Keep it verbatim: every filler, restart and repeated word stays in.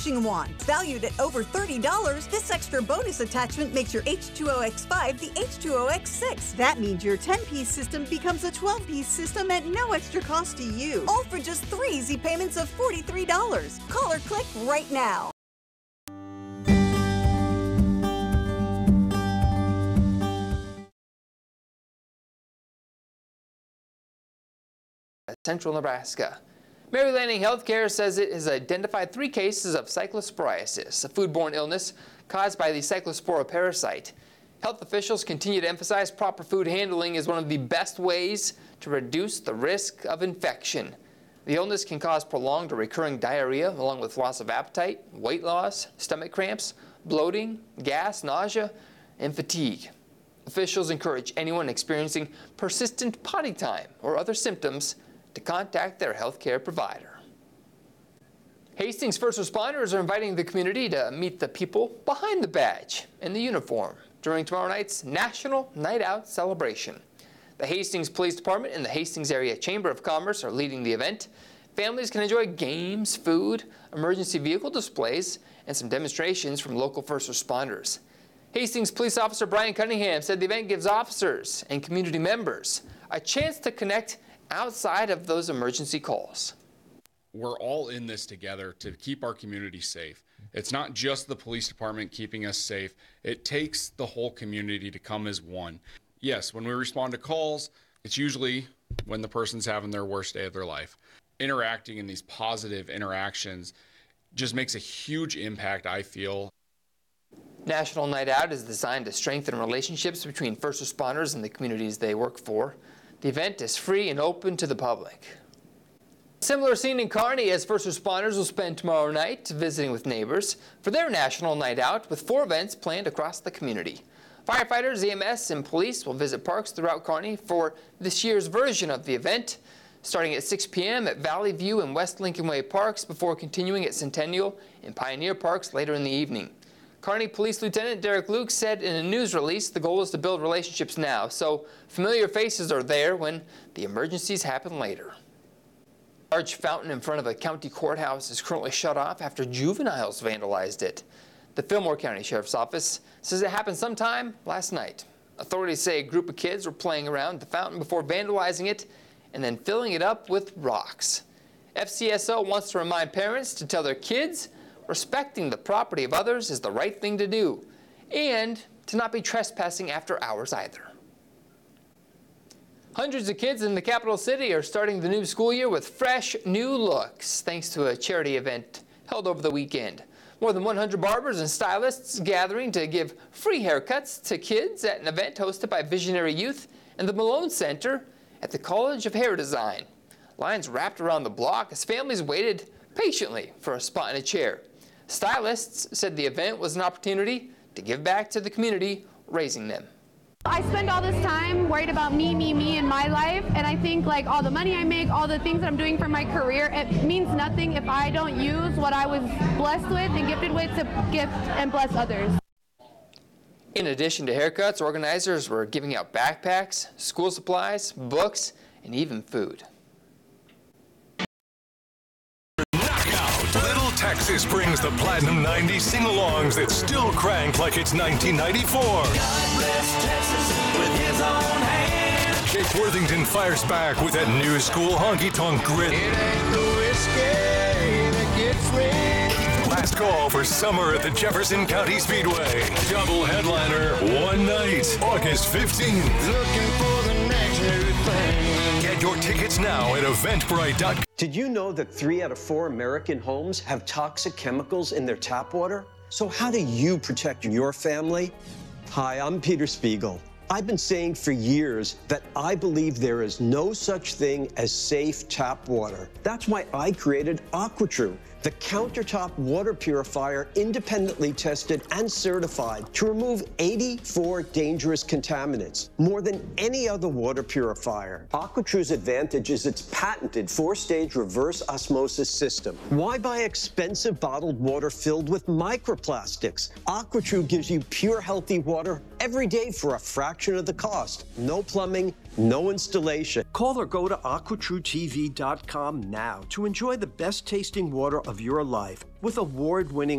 fishing wand. Valued at over thirty dollars, this extra bonus attachment makes your H two O X five the H two O X six. That means your ten-piece system becomes a twelve-piece system at no extra cost to you. All for just three easy payments of forty-three dollars. Call or click right now. Central Nebraska. Mary Lanning Healthcare says it has identified three cases of cyclosporiasis, a foodborne illness caused by the cyclospora parasite. Health officials continue to emphasize proper food handling is one of the best ways to reduce the risk of infection. The illness can cause prolonged or recurring diarrhea, along with loss of appetite, weight loss, stomach cramps, bloating, gas, nausea, and fatigue. Officials encourage anyone experiencing persistent potty time or other symptoms to contact their healthcare provider. Hastings first responders are inviting the community to meet the people behind the badge and the uniform during tomorrow night's National Night Out celebration. The Hastings Police Department and the Hastings Area Chamber of Commerce are leading the event. Families can enjoy games, food, emergency vehicle displays, and some demonstrations from local first responders. Hastings Police Officer Brian Cunningham said the event gives officers and community members a chance to connect outside of those emergency calls. We're all in this together to keep our community safe. It's not just the police department keeping us safe. It takes the whole community to come as one. Yes, when we respond to calls, it's usually when the person's having their worst day of their life. Interacting in these positive interactions just makes a huge impact, I feel. National Night Out is designed to strengthen relationships between first responders and the communities they work for. The event is free and open to the public. Similar scene in Kearney as first responders will spend tomorrow night visiting with neighbors for their National Night Out with four events planned across the community. Firefighters, E M S, and police will visit parks throughout Kearney for this year's version of the event, starting at six p m at Valley View and West Lincoln Way Parks before continuing at Centennial and Pioneer Parks later in the evening. Kearney Police Lieutenant Derek Luke said in a news release the goal is to build relationships now, so familiar faces are there when the emergencies happen later. A large fountain in front of a county courthouse is currently shut off after juveniles vandalized it. The Fillmore County Sheriff's Office says it happened sometime last night. Authorities say a group of kids were playing around the fountain before vandalizing it and then filling it up with rocks. F C S O wants to remind parents to tell their kids respecting the property of others is the right thing to do, and to not be trespassing after hours either. Hundreds of kids in the capital city are starting the new school year with fresh new looks, thanks to a charity event held over the weekend. More than one hundred barbers and stylists gathering to give free haircuts to kids at an event hosted by Visionary Youth and the Malone Center at the College of Hair Design. Lines wrapped around the block as families waited patiently for a spot in a chair. Stylists said the event was an opportunity to give back to the community raising them. I spend all this time worried about me, me, me in my life, and I think like all the money I make, all the things that I'm doing for my career, it means nothing if I don't use what I was blessed with and gifted with to gift and bless others. In addition to haircuts, organizers were giving out backpacks, school supplies, books, and even food. Texas brings the Platinum ninety sing-alongs that still crank like it's nineteen ninety-four. God bless Texas with his own hand. Jake Worthington fires back with that new school honky-tonk grit. It ain't the whiskey that gets me. Last call for summer at the Jefferson County Speedway. Double headliner, one night, August fifteenth. Looking for the next new thing. Get your tickets now at eventbrite dot com. Did you know that three out of four American homes have toxic chemicals in their tap water? So how do you protect your family? Hi, I'm Peter Spiegel. I've been saying for years that I believe there is no such thing as safe tap water. That's why I created AquaTrue, the countertop water purifier independently tested and certified to remove eighty-four dangerous contaminants, more than any other water purifier. AquaTrue's advantage is its patented four-stage reverse osmosis system. Why buy expensive bottled water filled with microplastics? AquaTrue gives you pure, healthy water every day for a fraction of the cost. No plumbing, no installation. Call or go to aqua true T V dot com now to enjoy the best tasting water of your life with award-winning